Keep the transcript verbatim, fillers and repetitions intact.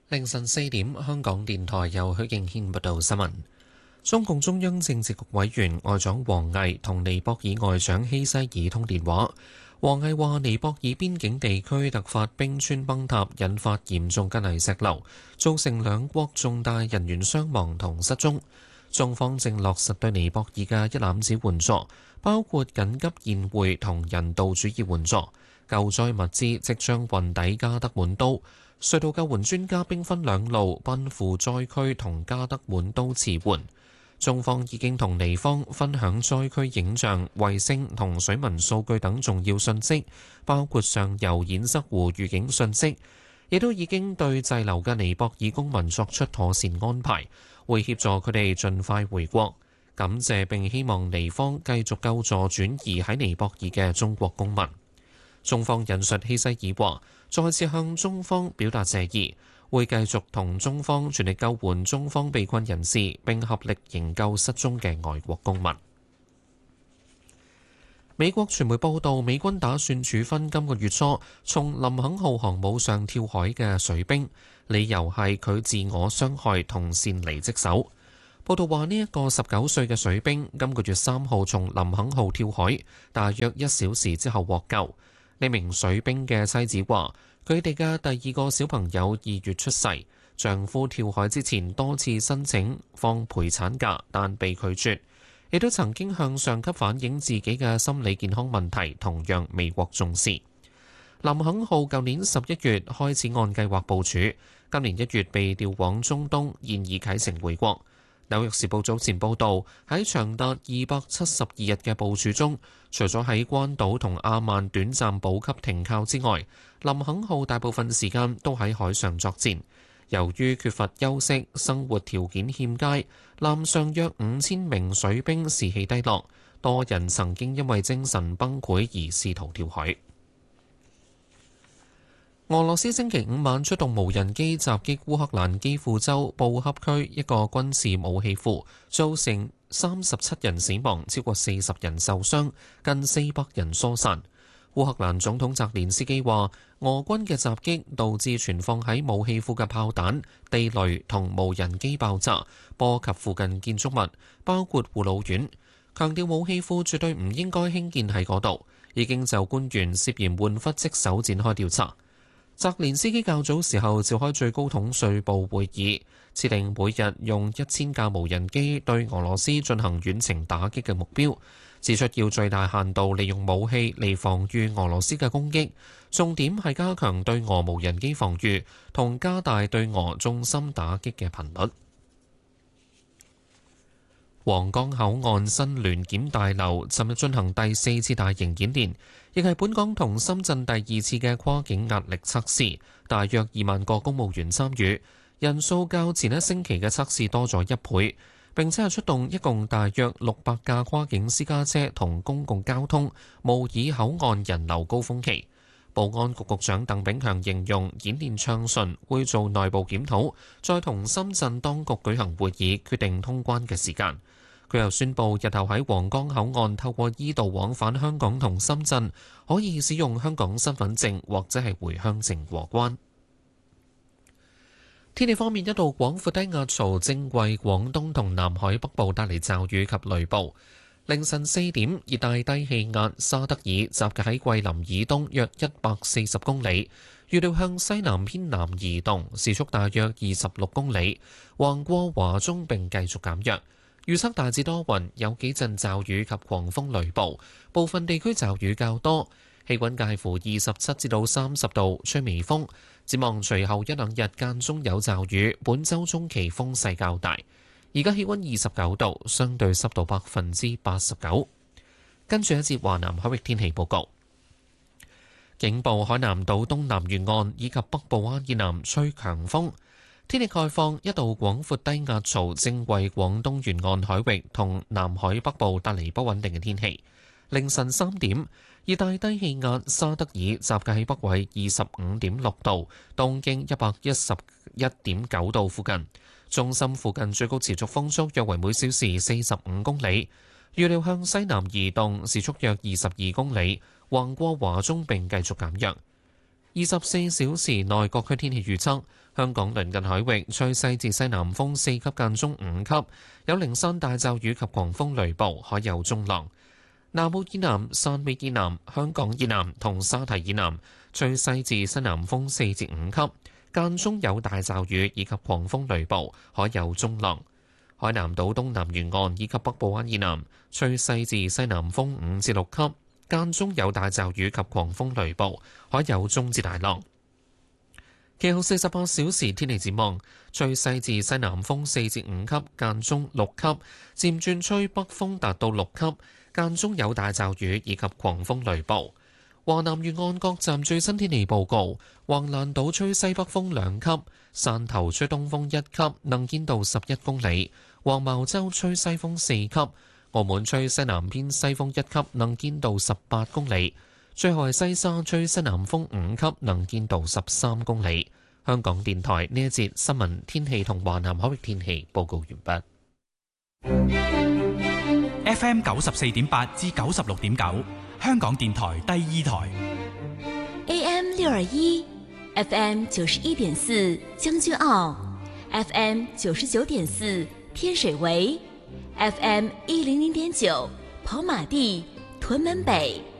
凌晨四點，香港電台由許敬軒報道新聞。中共中央政治局委員外長王毅同尼泊爾外長希西爾通電話。王毅話：尼泊爾邊境地區突發冰川崩塌，引發嚴重嘅泥石流，造成兩國重大人員傷亡同失蹤。中方正落實對尼泊爾嘅一攬子援助，包括緊急宴會同人道主義援助。救災物資即將運抵加德滿都。隧道救援專家兵分兩路奔赴災區同加德滿都馳援。中方已經同尼方分享災區影像、衛星同水文數據等重要信息，包括上游堰塞湖預警信息，亦都已經對滯留嘅尼泊爾公民作出妥善安排，會協助佢哋盡快回國。感謝並希望尼方繼續救助轉移喺尼泊爾嘅中國公民。中方引述希西爾話，再次向中方表達謝意，會繼續同中方全力救援中方被困人士，並合力營救失蹤嘅外國公民。美國傳媒報道，美軍打算處分今個月初從林肯號航母上跳海嘅水兵，理由係佢自我傷害同擅離職守。報道話，呢一個十九歲嘅水兵今個月三號從林肯號跳海，大約一小時之後獲救。呢名水兵嘅妻子話，佢哋嘅第二個小朋友二月出世，丈夫跳海之前多次申請放陪產假，但被拒絕，亦都曾經向上級反映自己嘅心理健康問題，同樣未獲重視。林肯號舊年十一月開始按計劃部署，今年一月被調往中東，現已啟程回國。紐約時報早前報導，喺長達二百七十二日嘅部署中，除咗喺關島同阿曼短暫補給停靠之外，林肯號大部分時間都喺海上作戰。由於缺乏休息，生活條件欠佳，艦上約五千名水兵士氣低落，多人曾經因為精神崩潰而試圖跳海。俄羅斯星期五晚出動無人機襲擊烏克蘭基輔州布恰區一個軍事武器庫，造成三十七人死亡，超過四十人受傷，近四百人疏散。烏克蘭總統澤連斯基話，俄軍嘅襲擊導致存放喺武器庫嘅炮彈、地雷同無人機爆炸，波及附近建築物，包括護老院。強調武器庫絕對唔應該興建喺嗰度，已經就官員涉嫌玩忽職守展開調查。澤連斯基較早時候召開最高統帥部會議，設定每日用一千架無人機對俄羅斯進行遠程打擊嘅目標，指出要最大限度利用武器嚟防禦俄羅斯嘅攻擊，重點係加強對俄無人機防禦同加大對俄重心打擊嘅頻率。皇崗口岸新聯檢大樓尋日進行第四次大型演練，亦係本港同深圳第二次嘅跨境壓力測試，大約二萬個公務員參與，人數較前一星期嘅測試多咗一倍，並且係出動一共大約六百架跨境私家車同公共交通，模擬口岸人流高峰期。保安局局長鄧炳強形容演練暢順，會做內部檢討，再同深圳當局舉行會議，決定通關嘅時間。佢又宣布，日後喺皇崗口岸透過 e 道往返香港同深圳，可以使用香港身份證或者係回鄉證過關。天氣方面，一道廣闊低壓槽正為廣東同南海北部帶嚟驟雨及雷暴。凌晨四點，熱帶低氣壓沙德爾集結喺桂林以東約一百四十公里，預料向西南偏南移動，時速大約二十六公里，橫過華中並繼續減弱。預測大致多雲，有幾陣驟雨及狂風雷暴，部分地區驟雨較多。氣溫介乎二十七至到三十度，吹微風。展望隨後一兩日間中有驟雨，本週中期風勢較大。而家氣溫二十九度，相對濕度百分之八十九。跟住一節華南海域天氣報告。警報：海南島東南沿岸以及北部灣以南吹強風。天氣概況，一道廣闊低壓槽正為廣東沿岸海域同南海北部帶嚟不穩定嘅天氣。凌晨三點，熱帶低氣壓沙德爾集結喺北緯二十五點六度、東經一百一十一點九度附近，中心附近最高持續風速約為每小時四十五公里，預料向西南移動，時速約二十二公里，橫過華中並繼續減弱。 二十四小時內各區天氣預測：香港鄰近海域吹西至西南風四級間中五級，有零散大驟雨及狂風雷暴，海有中浪。南澳以南、汕尾以南、香港以南同沙堤以南吹西至西南風四至五級，間中有大驟雨以及狂風雷暴，海有中浪。海南島東南沿岸以及北部灣以南吹西至西南風五至六級，間中有大驟雨及狂風雷暴，海有中至大浪。其後四十八小時天氣展望，吹西至西南風四至五級，間中六級，漸轉吹北風達到六級，間中有大驟雨以及狂風雷暴。華南沿岸各站最新天氣報告：橫瀾島吹西北風兩級，汕頭吹東風一級，能見度十一公里；黃茅洲吹西風四級，澳門吹西南偏西風一級，能見度十八公里。最後係西沙吹西南風五級，能見度十三公里。香港電台呢一節新聞天氣同華南海域天氣報告完畢。F M 九十四點八至九十六點九，香港電台第二台。 A M 六二一，F M 九十一點四將軍澳 ，F M 九十九點四天水圍 ，F M 一零零點九跑馬地屯門北。